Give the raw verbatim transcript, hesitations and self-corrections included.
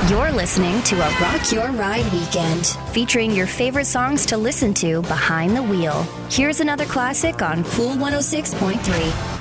You're listening to a Rock Your Ride weekend, featuring your favorite songs to listen to behind the wheel. Here's another classic on Cool one oh six point three.